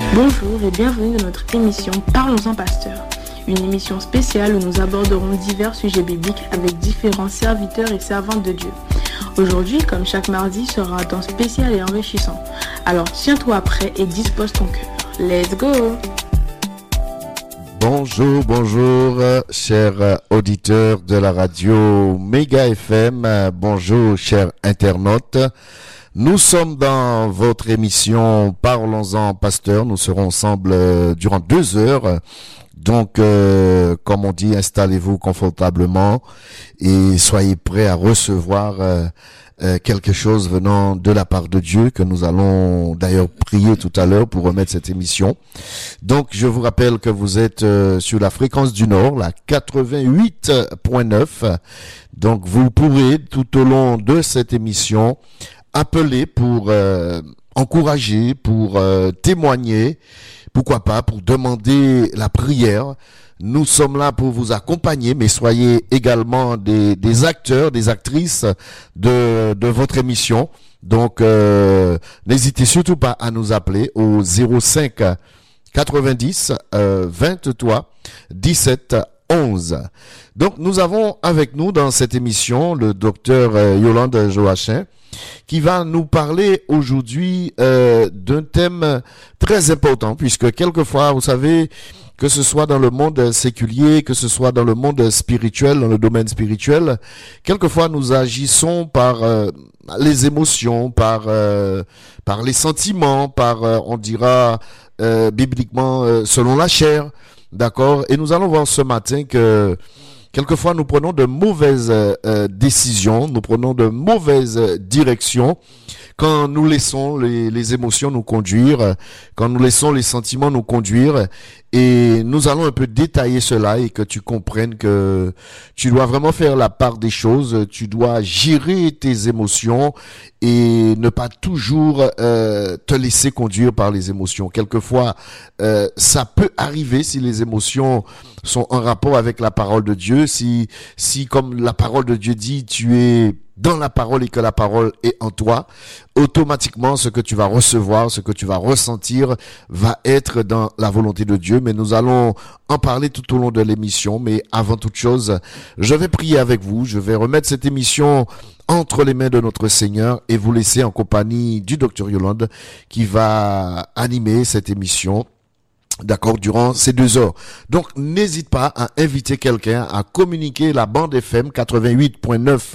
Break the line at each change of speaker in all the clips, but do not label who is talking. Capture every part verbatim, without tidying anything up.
Bonjour et bienvenue dans notre émission Parlons-en Pasteur, une émission spéciale où nous aborderons divers sujets bibliques avec différents serviteurs et servantes de Dieu. Aujourd'hui, comme chaque mardi, sera un temps spécial et enrichissant. Alors tiens-toi prêt et dispose ton cœur. Let's go!
Bonjour, bonjour, chers auditeurs de la radio Méga F M. Bonjour, chers internautes. Nous sommes dans votre émission Parlons-en Pasteur. Nous serons ensemble euh, durant deux heures. Donc, euh, comme on dit, installez-vous confortablement et soyez prêts à recevoir euh, euh, quelque chose venant de la part de Dieu, que nous allons d'ailleurs prier tout à l'heure pour remettre cette émission. Donc, je vous rappelle que vous êtes euh, sur la fréquence du Nord, la quatre-vingt-huit point neuf. Donc, vous pourrez tout au long de cette émission appeler pour euh, encourager, pour euh, témoigner, pourquoi pas, pour demander la prière. Nous sommes là pour vous accompagner, mais soyez également des, des acteurs, des actrices de, de votre émission. Donc, euh, n'hésitez surtout pas à nous appeler au zéro cinq quatre-vingt-dix euh, vingt-trois dix-sept onze. Donc, nous avons avec nous dans cette émission le docteur euh, Yolande Joachim, qui va nous parler aujourd'hui euh, d'un thème très important, puisque quelquefois, vous savez, que ce soit dans le monde séculier, que ce soit dans le monde spirituel, dans le domaine spirituel, quelquefois nous agissons par euh, les émotions, par euh, par les sentiments, par, euh, on dira, euh, bibliquement, euh, selon la chair, d'accord? Et nous allons voir ce matin que quelquefois, nous prenons de mauvaises euh, décisions, nous prenons de mauvaises directions quand nous laissons les, les émotions nous conduire, quand nous laissons les sentiments nous conduire. Et nous allons un peu détailler cela et que tu comprennes que tu dois vraiment faire la part des choses, tu dois gérer tes émotions et ne pas toujours euh, te laisser conduire par les émotions. Quelquefois, euh, ça peut arriver si les émotions sont en rapport avec la parole de Dieu, si, si comme la parole de Dieu dit, tu es dans la parole et que la parole est en toi, automatiquement, ce que tu vas recevoir, ce que tu vas ressentir va être dans la volonté de Dieu. Mais nous allons en parler tout au long de l'émission. Mais avant toute chose, je vais prier avec vous. Je vais remettre cette émission entre les mains de notre Seigneur et vous laisser en compagnie du docteur Yolande qui va animer cette émission. D'accord, durant ces deux heures. Donc, n'hésite pas à inviter quelqu'un, à communiquer la bande F M quatre-vingt-huit point neuf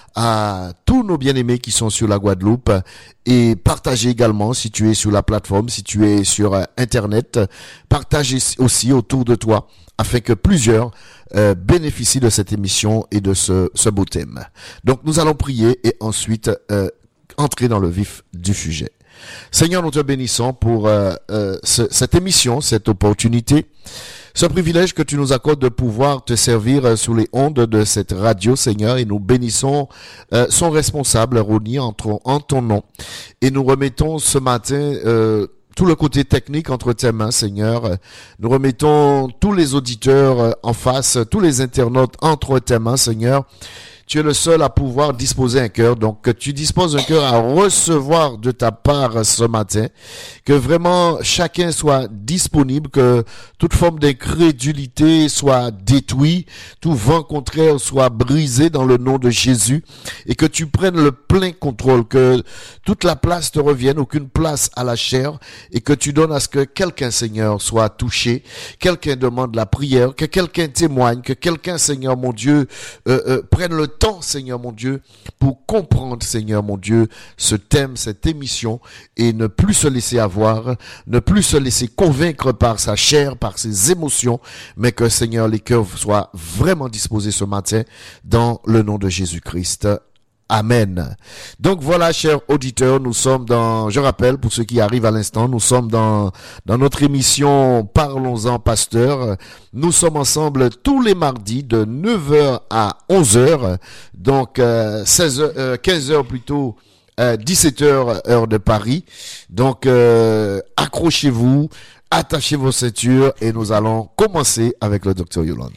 à tous nos bien-aimés qui sont sur la Guadeloupe et partager également si tu es sur la plateforme, si tu es sur euh, Internet, partager aussi autour de toi afin que plusieurs euh, bénéficient de cette émission et de ce, ce beau thème. Donc, nous allons prier et ensuite euh, entrer dans le vif du sujet. Seigneur, nous te bénissons pour euh, euh, ce, cette émission, cette opportunité, ce privilège que tu nous accordes de pouvoir te servir euh, sous les ondes de cette radio, Seigneur, et nous bénissons euh, son responsable, Ronnie, en, en ton nom. Et nous remettons ce matin euh, tout le côté technique entre tes mains, Seigneur. Nous remettons tous les auditeurs euh, en face, tous les internautes entre tes mains, Seigneur. Tu es le seul à pouvoir disposer un cœur, donc que tu disposes un cœur à recevoir de ta part ce matin, que vraiment chacun soit disponible, que toute forme d'incrédulité soit détruite, tout vent contraire soit brisé dans le nom de Jésus, et que tu prennes le plein contrôle, que toute la place te revienne, aucune place à la chair, et que tu donnes à ce que quelqu'un, Seigneur, soit touché, quelqu'un demande la prière, que quelqu'un témoigne, que quelqu'un, Seigneur mon Dieu, euh, euh, prenne le temps, Seigneur mon Dieu, pour comprendre, Seigneur mon Dieu, ce thème, cette émission, et ne plus se laisser avoir, ne plus se laisser convaincre par sa chair, par ses émotions, mais que, Seigneur, les cœurs soient vraiment disposés ce matin dans le nom de Jésus-Christ. Amen. Donc voilà, chers auditeurs, nous sommes dans, je rappelle, pour ceux qui arrivent à l'instant, nous sommes dans, dans notre émission Parlons-en Pasteur. Nous sommes ensemble tous les mardis de neuf heures à onze heures, donc euh, seize heures, euh, quinze heures plutôt, euh, dix-sept heures heure de Paris. Donc euh, accrochez-vous, attachez vos ceintures et nous allons commencer avec le docteur Yolande.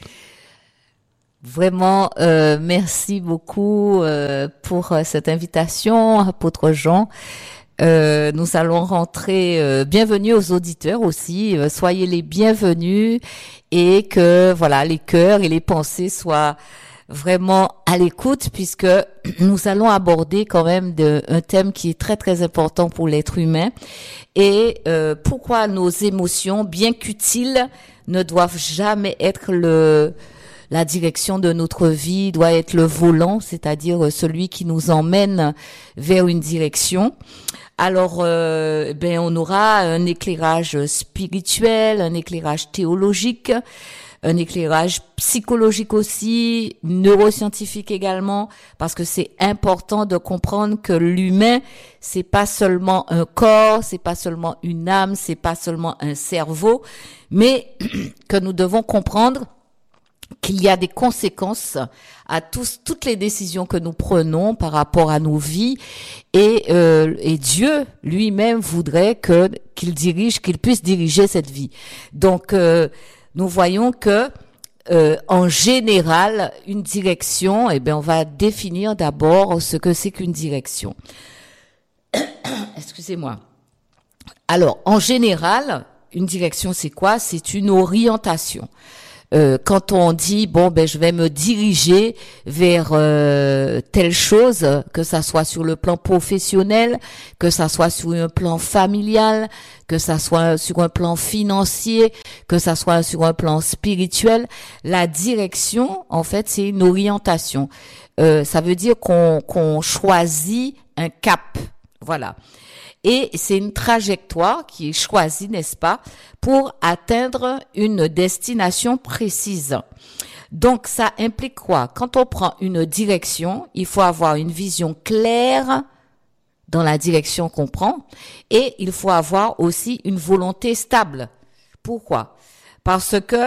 Vraiment, euh, merci beaucoup euh, pour cette invitation, apôtre Jean. Euh, nous allons rentrer, euh, bienvenue aux auditeurs aussi, euh, soyez les bienvenus et que voilà les cœurs et les pensées soient vraiment à l'écoute puisque nous allons aborder quand même de, un thème qui est très très important pour l'être humain et euh, pourquoi nos émotions, bien qu'utiles, ne doivent jamais être le la direction de notre vie, doit être le volant, c'est-à-dire celui qui nous emmène vers une direction. Alors, euh, ben, on aura un éclairage spirituel, un éclairage théologique, un éclairage psychologique aussi, neuroscientifique également, parce que c'est important de comprendre que l'humain, c'est pas seulement un corps, c'est pas seulement une âme, c'est pas seulement un cerveau, mais que nous devons comprendre qu'il y a des conséquences à tous, toutes les décisions que nous prenons par rapport à nos vies et, euh, et Dieu lui-même voudrait que qu'il dirige, qu'il puisse diriger cette vie. Donc, euh, nous voyons que euh, en général, une direction, eh bien, on va définir d'abord ce que c'est qu'une direction. Excusez-moi. Alors, en général, une direction, c'est quoi? C'est une orientation. Euh, quand on dit bon ben je vais me diriger vers euh, telle chose, que ça soit sur le plan professionnel, que ça soit sur un plan familial, que ça soit sur un plan financier, que ça soit sur un plan spirituel, la direction en fait c'est une orientation. Euh, ça veut dire qu'on qu'on choisit un cap, voilà. Et c'est une trajectoire qui est choisie, n'est-ce pas, pour atteindre une destination précise. Donc, ça implique quoi? Quand on prend une direction, il faut avoir une vision claire dans la direction qu'on prend et il faut avoir aussi une volonté stable. Pourquoi? Parce que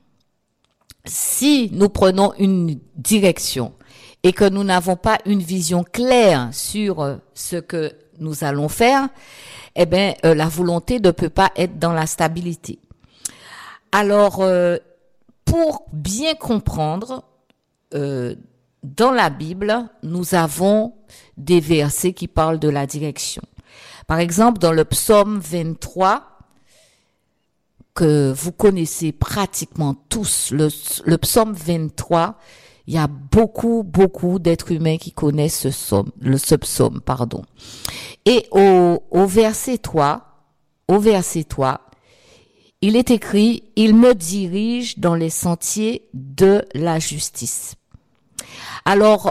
si nous prenons une direction et que nous n'avons pas une vision claire sur ce que nous allons faire, eh ben euh, la volonté ne peut pas être dans la stabilité. Alors, euh, pour bien comprendre, euh, dans la Bible, nous avons des versets qui parlent de la direction. Par exemple, dans le psaume vingt-trois, que vous connaissez pratiquement tous, le, le psaume vingt-trois, il y a beaucoup, beaucoup d'êtres humains qui connaissent ce psaume, le ce psaume, pardon. Et au, au verset trois, au verset trois, il est écrit, « Il me dirige dans les sentiers de la justice ». Alors,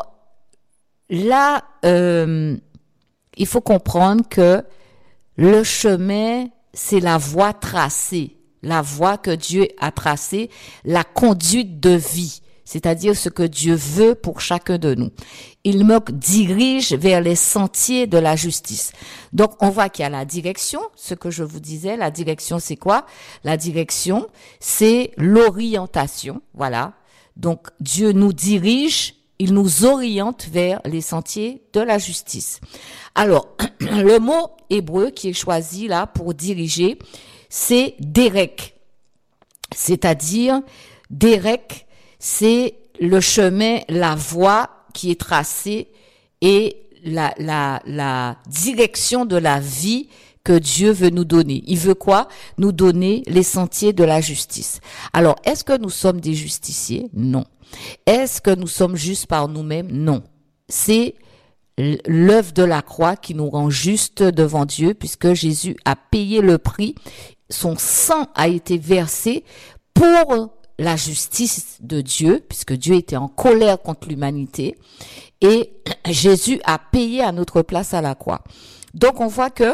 là, euh, il faut comprendre que le chemin, c'est la voie tracée, la voie que Dieu a tracée, la conduite de vie. C'est-à-dire ce que Dieu veut pour chacun de nous. Il me dirige vers les sentiers de la justice. Donc, on voit qu'il y a la direction, ce que je vous disais, la direction, c'est quoi? La direction, c'est l'orientation, voilà. Donc, Dieu nous dirige, il nous oriente vers les sentiers de la justice. Alors, le mot hébreu qui est choisi là pour diriger, c'est derek. C'est-à-dire, derek, c'est le chemin, la voie qui est tracée et la, la, la direction de la vie que Dieu veut nous donner. Il veut quoi? Nous donner les sentiers de la justice. Alors, est-ce que nous sommes des justiciers? Non. Est-ce que nous sommes justes par nous-mêmes? Non. C'est l'œuvre de la croix qui nous rend justes devant Dieu puisque Jésus a payé le prix. Son sang a été versé pour la justice de Dieu, puisque Dieu était en colère contre l'humanité, et Jésus a payé à notre place à la croix. Donc on voit que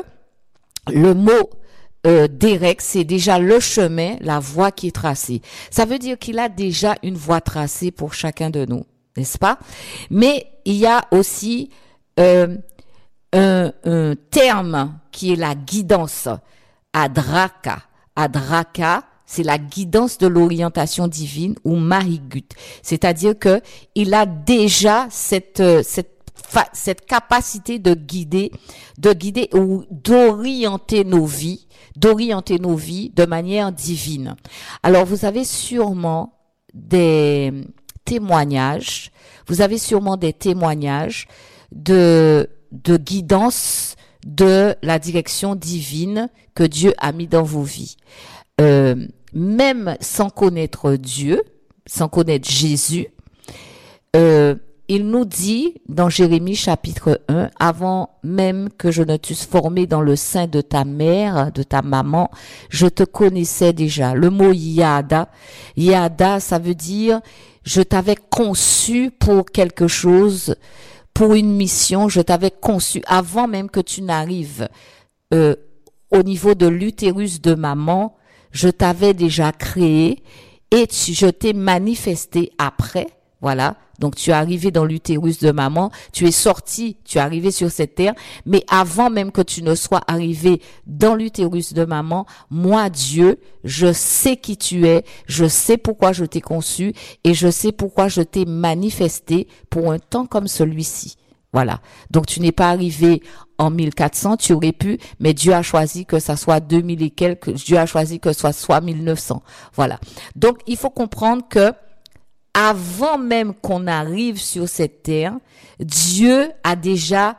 le mot euh, derek, c'est déjà le chemin, la voie qui est tracée. Ça veut dire qu'il a déjà une voie tracée pour chacun de nous, n'est-ce pas? Mais il y a aussi euh, un, un terme qui est la guidance, adraka, adraka, c'est la guidance de l'orientation divine ou marigut. C'est-à-dire que il a déjà cette, cette, cette capacité de guider, de guider ou d'orienter nos vies, d'orienter nos vies de manière divine. Alors, vous avez sûrement des témoignages, vous avez sûrement des témoignages de, de guidance de la direction divine que Dieu a mis dans vos vies. Euh, même sans connaître Dieu, sans connaître Jésus, euh, il nous dit dans Jérémie chapitre un, avant même que je ne t'eusse formé dans le sein de ta mère, de ta maman, je te connaissais déjà. Le mot Yada, Yada, ça veut dire je t'avais conçu pour quelque chose, pour une mission, je t'avais conçu avant même que tu n'arrives euh, au niveau de l'utérus de maman, je t'avais déjà créé et tu, je t'ai manifesté après, voilà. Donc tu es arrivé dans l'utérus de maman, tu es sorti, tu es arrivé sur cette terre, mais avant même que tu ne sois arrivé dans l'utérus de maman, moi Dieu, je sais qui tu es, je sais pourquoi je t'ai conçu et je sais pourquoi je t'ai manifesté pour un temps comme celui-ci. Voilà. Donc tu n'es pas arrivé en mille quatre cents, tu aurais pu, mais Dieu a choisi que ça soit deux mille et quelques, Dieu a choisi que ce soit soit mille neuf cents. Voilà. Donc il faut comprendre que avant même qu'on arrive sur cette terre, Dieu a déjà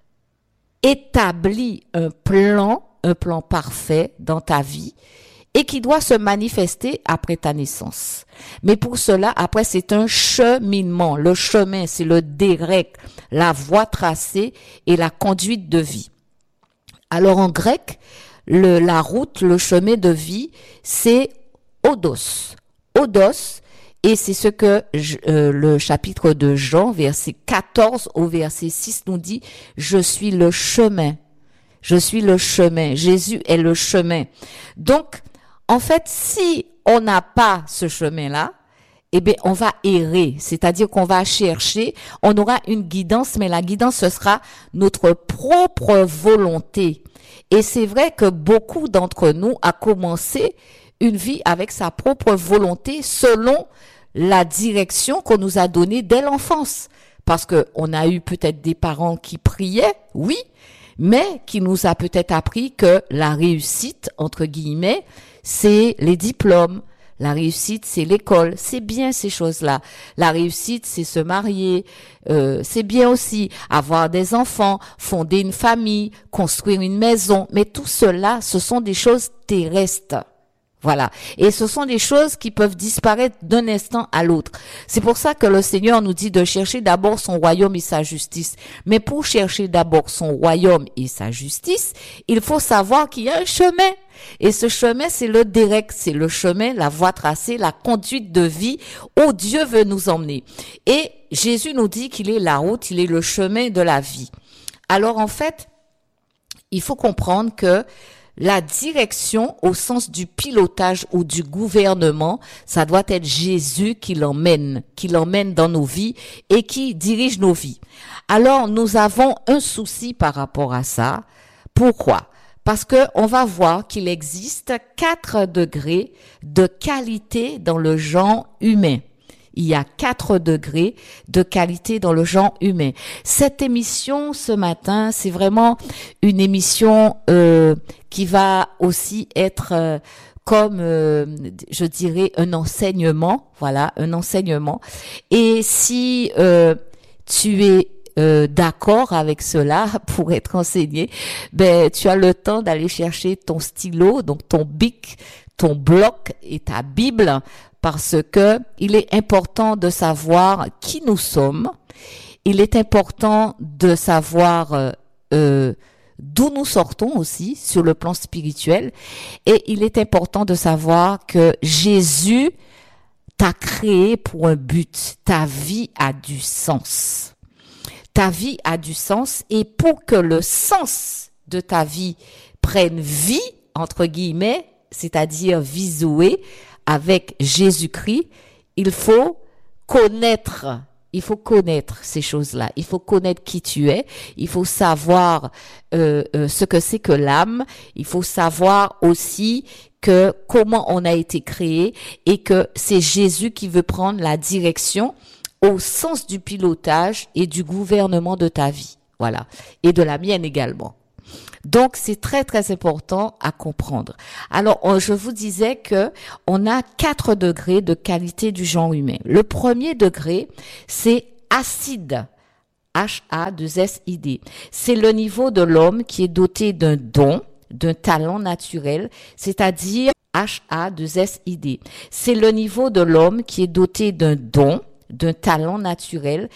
établi un plan, un plan parfait dans ta vie et qui doit se manifester après ta naissance. Mais pour cela, après, c'est un cheminement. Le chemin, c'est le derek, la voie tracée et la conduite de vie. Alors en grec, le, la route, le chemin de vie, c'est odos. Odos, et c'est ce que euh, le chapitre de Jean, verset quatorze au verset six nous dit, je suis le chemin. Je suis le chemin. Jésus est le chemin. Donc, en fait, si on n'a pas ce chemin-là, eh bien, on va errer. C'est-à-dire qu'on va chercher, on aura une guidance, mais la guidance, ce sera notre propre volonté. Et c'est vrai que beaucoup d'entre nous a commencé une vie avec sa propre volonté selon la direction qu'on nous a donnée dès l'enfance. Parce que on a eu peut-être des parents qui priaient, oui, mais qui nous a peut-être appris que la réussite, entre guillemets, c'est les diplômes. La réussite, c'est l'école. C'est bien ces choses-là. La réussite, c'est se marier. Euh, c'est bien aussi avoir des enfants, fonder une famille, construire une maison. Mais tout cela, ce sont des choses terrestres. Voilà. Et ce sont des choses qui peuvent disparaître d'un instant à l'autre. C'est pour ça que le Seigneur nous dit de chercher d'abord son royaume et sa justice. Mais pour chercher d'abord son royaume et sa justice, il faut savoir qu'il y a un chemin. Et ce chemin, c'est le direct, c'est le chemin, la voie tracée, la conduite de vie où Dieu veut nous emmener. Et Jésus nous dit qu'il est la route, il est le chemin de la vie. Alors en fait, il faut comprendre que la direction au sens du pilotage ou du gouvernement, ça doit être Jésus qui l'emmène, qui l'emmène dans nos vies et qui dirige nos vies. Alors, nous avons un souci par rapport à ça. Pourquoi? Parce que on va voir qu'il existe quatre degrés de qualité dans le genre humain. Il y a quatre degrés de qualité dans le genre humain. Cette émission ce matin, c'est vraiment une émission euh, qui va aussi être euh, comme, euh, je dirais, un enseignement. Voilà, un enseignement. Et si euh, tu es euh, d'accord avec cela pour être enseigné, ben tu as le temps d'aller chercher ton stylo, donc ton bic, ton bloc et ta Bible. Parce que il est important de savoir qui nous sommes. Il est important de savoir euh, euh, d'où nous sortons aussi sur le plan spirituel. Et il est important de savoir que Jésus t'a créé pour un but. Ta vie a du sens. Ta vie a du sens. Et pour que le sens de ta vie prenne vie, entre guillemets, c'est-à-dire vie Zoé, avec Jésus-Christ, il faut connaître, il faut connaître ces choses-là. Il faut connaître qui tu es. Il faut savoir euh, euh, ce que c'est que l'âme. Il faut savoir aussi que comment on a été créé et que c'est Jésus qui veut prendre la direction au sens du pilotage et du gouvernement de ta vie. Voilà. Et de la mienne également. Donc, c'est très, très important à comprendre. Alors, on, je vous disais que on a quatre degrés de qualité du genre humain. Le premier degré, c'est acide. H A deux S I D. C'est le niveau de l'homme qui est doté d'un don, d'un talent naturel, c'est-à-dire H A deux S I D. C'est le niveau de l'homme qui est doté d'un don, d'un talent naturel,